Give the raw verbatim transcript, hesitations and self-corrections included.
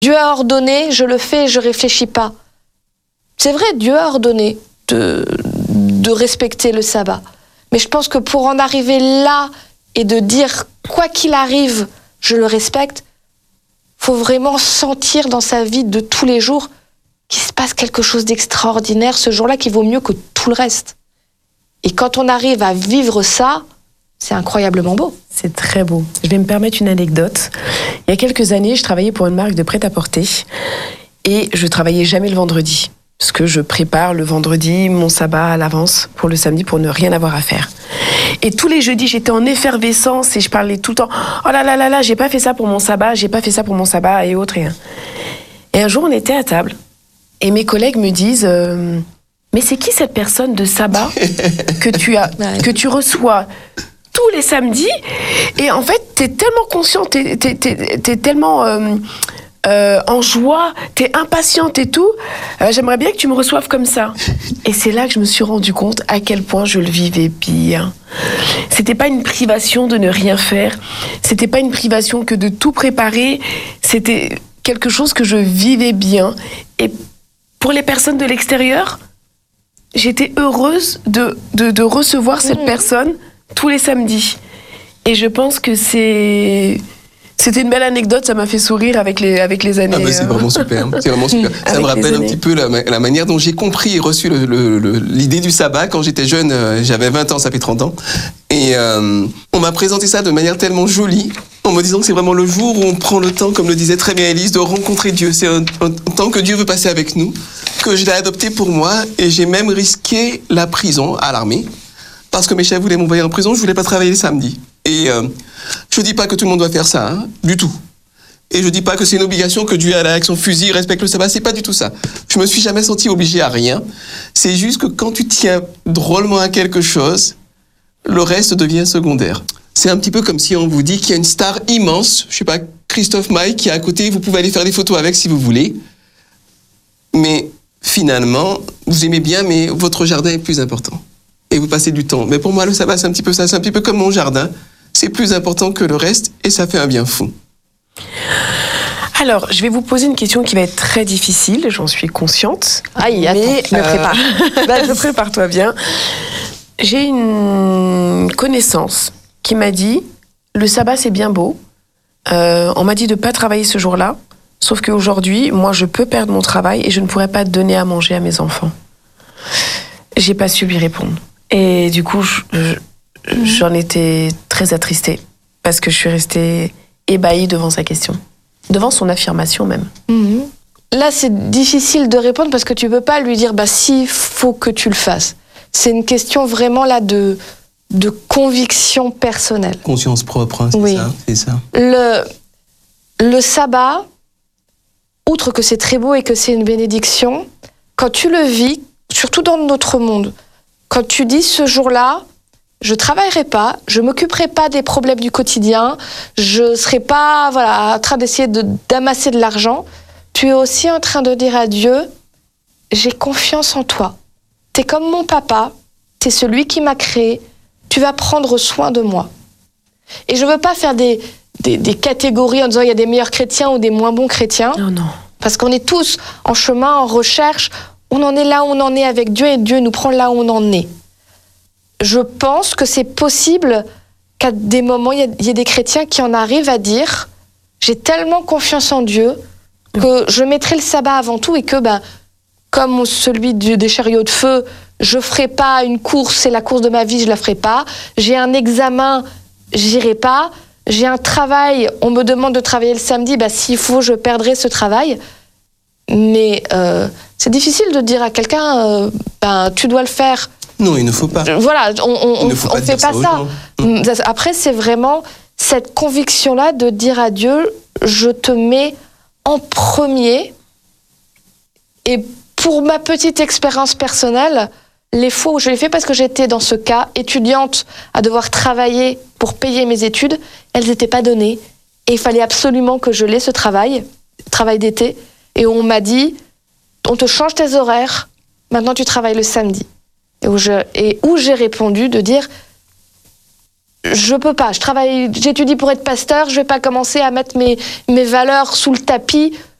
Dieu a ordonné, je le fais, je réfléchis pas. C'est vrai, Dieu a ordonné de, de respecter le sabbat. Mais je pense que pour en arriver là et de dire, quoi qu'il arrive, je le respecte, faut vraiment sentir dans sa vie de tous les jours qu'il se passe quelque chose d'extraordinaire ce jour-là qui vaut mieux que tout le reste. Et quand on arrive à vivre ça, c'est incroyablement beau. C'est très beau. Je vais me permettre une anecdote. Il y a quelques années, je travaillais pour une marque de prêt-à-porter et je travaillais jamais le vendredi. Parce que je prépare le vendredi mon sabbat à l'avance pour le samedi pour ne rien avoir à faire. Et tous les jeudis, j'étais en effervescence et je parlais tout le temps « Oh là là là là, j'ai pas fait ça pour mon sabbat, j'ai pas fait ça pour mon sabbat et autres. » Et un jour, on était à table et mes collègues me disent euh, « Mais c'est qui cette personne de sabbat que tu as, que tu reçois tous les samedis ?» Et en fait, t'es tellement consciente, t'es, t'es, t'es, t'es tellement... Euh, Euh, en joie, t'es impatiente et tout, euh, j'aimerais bien que tu me reçoives comme ça. Et c'est là que je me suis rendu compte à quel point je le vivais bien. C'était pas une privation de ne rien faire, c'était pas une privation que de tout préparer, c'était quelque chose que je vivais bien. Et pour les personnes de l'extérieur, j'étais heureuse de, de, de recevoir cette mmh. personne tous les samedis. Et je pense que c'est... C'était une belle anecdote, ça m'a fait sourire avec les, avec les années. Ah bah c'est vraiment super, c'est vraiment super. Ça me rappelle un petit peu la, la manière dont j'ai compris et reçu le, le, le, l'idée du sabbat. Quand j'étais jeune, euh, j'avais vingt ans, ça fait trente ans. Et euh, on m'a présenté ça de manière tellement jolie, en me disant que c'est vraiment le jour où on prend le temps, comme le disait très bien Élise, de rencontrer Dieu. C'est un, un, un temps que Dieu veut passer avec nous, que je l'ai adopté pour moi, et j'ai même risqué la prison à l'armée. Parce que mes chefs voulaient m'envoyer en prison, je voulais pas travailler le samedi. Et euh, je dis pas que tout le monde doit faire ça, hein, du tout. Et je dis pas que c'est une obligation que Dieu a là avec son fusil, respecte le sabbat, c'est pas du tout ça. Je me suis jamais senti obligé à rien. C'est juste que quand tu tiens drôlement à quelque chose, le reste devient secondaire. C'est un petit peu comme si on vous dit qu'il y a une star immense, je sais pas, Christophe Maé, qui est à côté, vous pouvez aller faire des photos avec si vous voulez. Mais finalement, vous aimez bien, mais votre jardin est plus important. Et vous passez du temps. Mais pour moi, le sabbat, c'est un petit peu ça. C'est un petit peu comme mon jardin. C'est plus important que le reste et ça fait un bien fou. Alors, je vais vous poser une question qui va être très difficile, j'en suis consciente. Aïe, attends, mais, je me prépare. Euh, prépare-toi bien. J'ai une connaissance qui m'a dit, le sabbat, c'est bien beau. Euh, on m'a dit de ne pas travailler ce jour-là. Sauf qu'aujourd'hui, moi, je peux perdre mon travail et je ne pourrais pas donner à manger à mes enfants. J'ai pas su lui répondre. Et du coup, je, je, j'en étais très attristée parce que je suis restée ébahie devant sa question, devant son affirmation même. Mmh. Là, c'est difficile de répondre parce que tu peux pas lui dire bah si, faut que tu le fasses. C'est une question vraiment là de de conviction personnelle. Conscience propre, hein, c'est oui. ça, c'est ça. Le le sabbat, outre que c'est très beau et que c'est une bénédiction, quand tu le vis, surtout dans notre monde, quand tu dis ce jour-là, je travaillerai pas, je m'occuperai pas des problèmes du quotidien, je serai pas voilà en train d'essayer de d'amasser de l'argent, tu es aussi en train de dire à Dieu, j'ai confiance en toi. T'es comme mon papa, t'es celui qui m'a créé, tu vas prendre soin de moi. Et je veux pas faire des des, des catégories en disant il y a des meilleurs chrétiens ou des moins bons chrétiens. Non non. Parce qu'on est tous en chemin, en recherche. On en est là où on en est avec Dieu et Dieu nous prend là où on en est. Je pense que c'est possible qu'à des moments, il y, y ait des chrétiens qui en arrivent à dire « J'ai tellement confiance en Dieu que je mettrai le sabbat avant tout et que, ben, comme celui du, des chariots de feu, je ne ferai pas une course, c'est la course de ma vie, je ne la ferai pas. J'ai un examen, j'irai pas. J'ai un travail, on me demande de travailler le samedi, ben, s'il faut, je perdrai ce travail. » Mais euh, c'est difficile de dire à quelqu'un, euh, ben, tu dois le faire. Non, il ne faut pas. Voilà, on on, ne faut on pas fait pas ça. ça. Après, c'est vraiment cette conviction-là de dire à Dieu, je te mets en premier. Et pour ma petite expérience personnelle, les fois où je l'ai fait, parce que j'étais dans ce cas, étudiante, à devoir travailler pour payer mes études, elles n'étaient pas données. Et il fallait absolument que je l'ai, ce travail, travail d'été. Et on m'a dit, on te change tes horaires, maintenant tu travailles le samedi. Et où, je, et où j'ai répondu de dire, je peux pas, je travaille, j'étudie pour être pasteur, je vais pas commencer à mettre mes, mes valeurs sous le tapis